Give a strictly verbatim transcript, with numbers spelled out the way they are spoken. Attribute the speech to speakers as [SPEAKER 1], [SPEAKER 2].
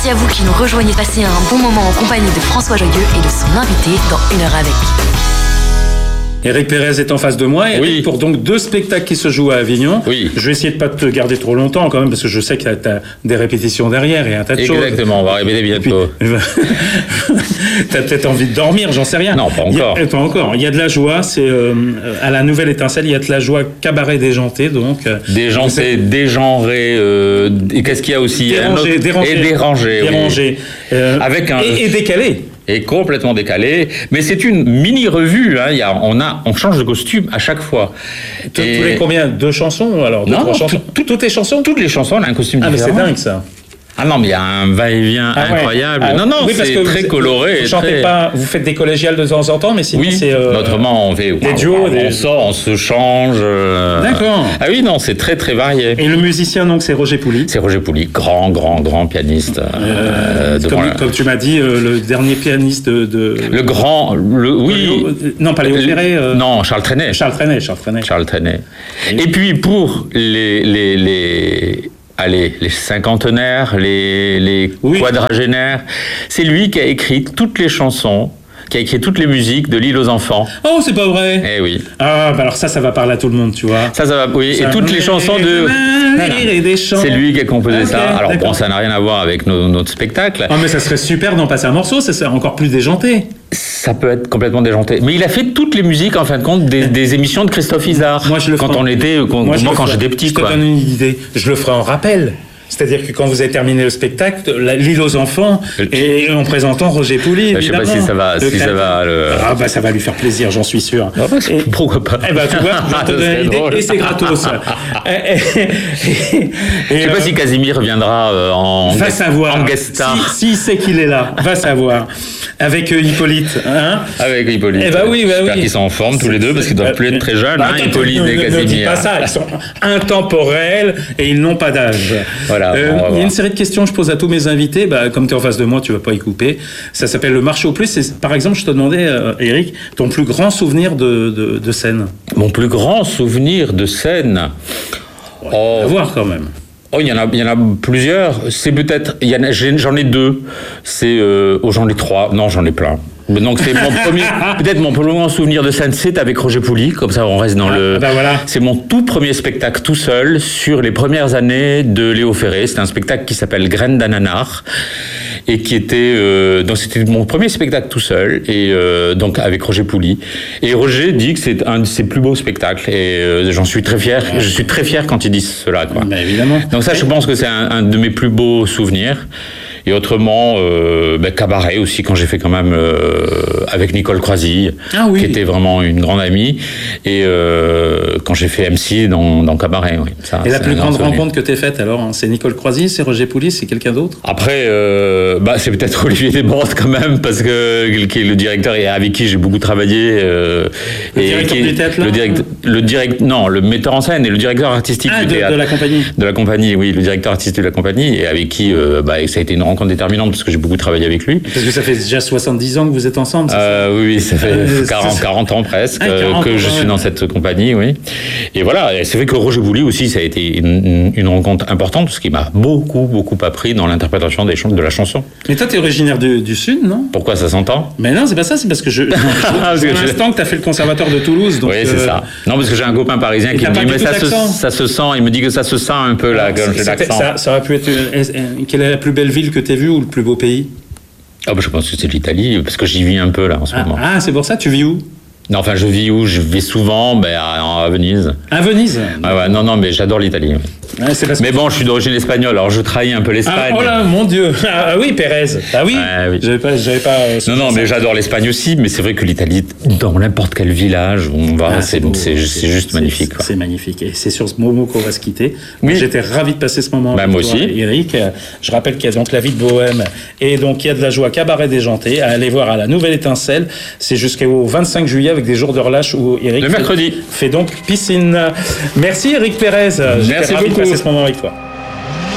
[SPEAKER 1] Merci à vous qui nous rejoignez. Passez un bon moment en compagnie de François Joyeux et de son invité dans Une heure avec.
[SPEAKER 2] Éric Pérez est en face de moi, Eric,
[SPEAKER 3] oui.
[SPEAKER 2] pour donc deux spectacles qui se jouent à Avignon.
[SPEAKER 3] Oui.
[SPEAKER 2] Je vais essayer de pas te garder trop longtemps quand même, parce que je sais que tu as des répétitions derrière et un tas de
[SPEAKER 3] Exactement,
[SPEAKER 2] choses.
[SPEAKER 3] Exactement, on va répéter bientôt.
[SPEAKER 2] Tu as peut-être envie de dormir, j'en sais rien.
[SPEAKER 3] Non, pas encore.
[SPEAKER 2] Il y a, pas encore. Il y a de la joie, c'est euh, à la Nouvelle Étincelle, il y a de la joie cabaret déjanté. Donc, euh,
[SPEAKER 3] déjanté, dégenré, euh, et qu'est-ce qu'il y a aussi
[SPEAKER 2] dérangé,
[SPEAKER 3] autre...
[SPEAKER 2] dérangé,
[SPEAKER 3] Et dérangé.
[SPEAKER 2] dérangé.
[SPEAKER 3] Oui.
[SPEAKER 2] Euh,
[SPEAKER 3] Avec un...
[SPEAKER 2] et, et décalé.
[SPEAKER 3] Et complètement décalé, mais c'est une mini-revue. Hein. Il y a, on, a, on change de costume à chaque fois.
[SPEAKER 2] Tous
[SPEAKER 3] et...
[SPEAKER 2] les combien? Deux chansons alors deux,
[SPEAKER 3] Non,
[SPEAKER 2] trois
[SPEAKER 3] tout,
[SPEAKER 2] chansons.
[SPEAKER 3] Tout,
[SPEAKER 2] toutes les chansons
[SPEAKER 3] Toutes les chansons, on a un costume
[SPEAKER 2] ah,
[SPEAKER 3] différent.
[SPEAKER 2] Ah mais c'est dingue ça.
[SPEAKER 3] Ah non, mais il y a un va-et-vient
[SPEAKER 2] ah ouais.
[SPEAKER 3] incroyable.
[SPEAKER 2] Ah,
[SPEAKER 3] non, non,
[SPEAKER 2] oui,
[SPEAKER 3] c'est très
[SPEAKER 2] vous,
[SPEAKER 3] coloré.
[SPEAKER 2] Vous, vous,
[SPEAKER 3] très...
[SPEAKER 2] chantez pas, vous faites des collégiales de temps en temps, mais sinon
[SPEAKER 3] oui,
[SPEAKER 2] c'est... Euh,
[SPEAKER 3] autrement, on fait
[SPEAKER 2] des duos.
[SPEAKER 3] On,
[SPEAKER 2] des...
[SPEAKER 3] on sort, on se change. Euh...
[SPEAKER 2] D'accord.
[SPEAKER 3] Ah oui, non, c'est très, très varié.
[SPEAKER 2] Et le musicien, donc, c'est Roger Pouli.
[SPEAKER 3] C'est Roger Pouli, grand, grand, grand pianiste.
[SPEAKER 2] Euh, euh, comme, la... comme tu m'as dit, euh, le dernier pianiste de... de...
[SPEAKER 3] Le grand... Le, oui.
[SPEAKER 2] Léo, non, pas Léo Ferré. Euh...
[SPEAKER 3] Non, Charles Trenet.
[SPEAKER 2] Charles Trenet, Charles Trenet.
[SPEAKER 3] Charles Trenet. Et, Et puis, pour les... les, les... Allez, les cinquantenaires, les, les oui. quadragénaires, c'est lui qui a écrit toutes les chansons, qui a écrit toutes les musiques de L'Île aux enfants.
[SPEAKER 2] Oh, c'est pas vrai.
[SPEAKER 3] Eh oui.
[SPEAKER 2] Ah, bah alors ça, ça va parler à tout le monde, tu vois.
[SPEAKER 3] Ça, ça va, oui. Ça, et toutes les chansons de... C'est lui qui a composé okay, ça. Alors bon, ça n'a rien à voir avec nos, notre spectacle.
[SPEAKER 2] Ah, mais ça serait super d'en passer un morceau, ça serait encore plus déjanté.
[SPEAKER 3] Ça peut être complètement déjanté. Mais il a fait toutes les musiques, en fin de compte, des, des émissions de Christophe Isard.
[SPEAKER 2] Moi, je le
[SPEAKER 3] quand
[SPEAKER 2] ferai.
[SPEAKER 3] on était, quand, moi, moi quand j'étais petit,
[SPEAKER 2] je
[SPEAKER 3] quoi.
[SPEAKER 2] Je te donne une idée. Je le ferai en rappel. C'est-à-dire que quand vous avez terminé le spectacle, L'Île aux enfants, et en présentant Roger Pouli,
[SPEAKER 3] je sais pas si ça va, si ça va le...
[SPEAKER 2] Ah bah ça va lui faire plaisir, j'en suis sûr.
[SPEAKER 3] Ah bah, et... Pourquoi pas?
[SPEAKER 2] Eh bah tu vois, je vais te donner l'idée, et c'est gratos. et, et, et,
[SPEAKER 3] je sais pas euh, si Casimir viendra euh, en,
[SPEAKER 2] va savoir.
[SPEAKER 3] en guest star.
[SPEAKER 2] Si, si sait qu'il est là, va savoir. Avec euh, Hippolyte, hein?
[SPEAKER 3] Avec Hippolyte.
[SPEAKER 2] Eh bah oui, bah
[SPEAKER 3] J'espère
[SPEAKER 2] oui.
[SPEAKER 3] qu'ils sont en forme tous les deux, parce qu'ils doivent plus être très jeunes,
[SPEAKER 2] bah,
[SPEAKER 3] hein, Hippolyte et Casimir.
[SPEAKER 2] Ne dis pas ça, ils sont intemporels et ils n'ont pas d'âge.
[SPEAKER 3] Voilà.
[SPEAKER 2] Euh, il y a une série de questions que je pose à tous mes invités. Bah, comme tu es en face de moi, tu vas pas y couper. Ça s'appelle le marché au plus. Et, par exemple, je te demandais, euh, Éric, ton plus grand souvenir de, de, de scène.
[SPEAKER 3] Mon plus grand souvenir de scène.
[SPEAKER 2] Ouais, oh. À voir quand même.
[SPEAKER 3] Oh, il y en a, il y en a plusieurs. C'est peut-être, il y en a, j'en ai deux. C'est, euh, oh, j'en ai trois. Non, j'en ai plein. Donc c'est mon premier, peut-être mon plus grand souvenir de scène, c'est avec Roger Pouli, comme ça on reste dans ah, le...
[SPEAKER 2] Ben voilà.
[SPEAKER 3] C'est mon tout premier spectacle tout seul sur les premières années de Léo Ferré. C'est un spectacle qui s'appelle Graines d'ananas et qui était... Euh, donc c'était mon premier spectacle tout seul, et euh, donc avec Roger Pouli. Et Roger dit que c'est un de ses plus beaux spectacles, et euh, j'en suis très fier. Ouais. Je suis très fier quand il dit cela, quoi.
[SPEAKER 2] Ben évidemment.
[SPEAKER 3] Donc ça, je pense que c'est un, un de mes plus beaux souvenirs. Et autrement, euh, ben, cabaret aussi, quand j'ai fait quand même euh, avec Nicole Croisille,
[SPEAKER 2] ah oui.
[SPEAKER 3] qui était vraiment une grande amie, et euh, quand j'ai fait M C dans, dans cabaret. Oui, ça,
[SPEAKER 2] et la plus grande rencontre que tu as faite alors, hein, c'est Nicole Croisille, c'est Roger Pouli, c'est quelqu'un d'autre?
[SPEAKER 3] Après, euh, bah, c'est peut-être Olivier Desbordes quand même, parce que qui est le directeur et avec qui j'ai beaucoup travaillé. Euh,
[SPEAKER 2] le
[SPEAKER 3] et
[SPEAKER 2] directeur
[SPEAKER 3] qui est,
[SPEAKER 2] du théâtre, là
[SPEAKER 3] le, direct, le direct, non, le metteur en scène et le directeur artistique
[SPEAKER 2] ah,
[SPEAKER 3] du
[SPEAKER 2] de,
[SPEAKER 3] théâtre.
[SPEAKER 2] de la compagnie.
[SPEAKER 3] De la compagnie, oui, le directeur artistique de la compagnie, et avec qui euh, bah, ça a été une rencontre déterminante parce que j'ai beaucoup travaillé avec lui.
[SPEAKER 2] Parce que ça fait déjà soixante-dix ans que vous êtes ensemble, c'est
[SPEAKER 3] euh,
[SPEAKER 2] ça?
[SPEAKER 3] Oui, oui, ça fait euh, quarante, quarante ans presque ah, quarante que ans, je ouais. suis dans cette compagnie, oui. Et voilà, et c'est vrai que Roger Pouli aussi, ça a été une, une rencontre importante parce qu'il m'a beaucoup, beaucoup appris dans l'interprétation des chants, de la chanson.
[SPEAKER 2] Mais toi, tu es originaire du, du Sud, non?
[SPEAKER 3] Pourquoi ça s'entend?
[SPEAKER 2] Mais non, c'est pas ça, c'est parce que je. Pour l'instant que tu as fait le conservatoire de Toulouse. Donc
[SPEAKER 3] oui, c'est euh... ça. Non, parce que j'ai un copain parisien qui me dit, mais ça se, ça se sent, il me dit que ça se sent un peu là, quand j'ai l'accent.
[SPEAKER 2] Ça, ça aurait pu être. Une... Quelle est la plus belle ville que tu as vue ou le plus beau pays?
[SPEAKER 3] Oh, bah, je pense que c'est l'Italie, parce que j'y vis un peu là en ce
[SPEAKER 2] ah,
[SPEAKER 3] moment.
[SPEAKER 2] Ah, c'est pour ça, tu vis où?
[SPEAKER 3] Non, enfin, je vis où? Je vais souvent ben, à, à Venise.
[SPEAKER 2] À Venise?
[SPEAKER 3] Ah ouais, non, non, mais j'adore l'Italie.
[SPEAKER 2] Ouais, c'est parce
[SPEAKER 3] mais
[SPEAKER 2] que...
[SPEAKER 3] bon, je suis d'origine espagnole, alors je trahis un peu l'Espagne.
[SPEAKER 2] Ah, oh là, mon Dieu! Ah oui, Pérez. Ah oui?
[SPEAKER 3] Ouais, oui.
[SPEAKER 2] J'avais pas, j'avais pas. Euh,
[SPEAKER 3] non, non, mais j'adore l'Espagne aussi, mais c'est vrai que l'Italie, dans n'importe quel village où on va, ah, c'est, c'est, c'est, c'est juste c'est, magnifique.
[SPEAKER 2] C'est, c'est magnifique. Et c'est sur ce moment qu'on va se quitter.
[SPEAKER 3] Oui.
[SPEAKER 2] J'étais ravi de passer ce moment
[SPEAKER 3] bah,
[SPEAKER 2] avec
[SPEAKER 3] moi
[SPEAKER 2] toi,
[SPEAKER 3] aussi.
[SPEAKER 2] Éric. Je rappelle qu'il y a donc La Vie de Bohème et donc il y a de la joie cabaret déjanté à aller voir à la Nouvelle Étincelle. C'est jusqu'au vingt-cinq juillet avec des jours de relâche où Éric
[SPEAKER 3] le mercredi
[SPEAKER 2] fait, fait donc piscine. Merci Éric Pérez. J'étais
[SPEAKER 3] Merci
[SPEAKER 2] ravi
[SPEAKER 3] beaucoup.
[SPEAKER 2] de passer ce moment avec toi.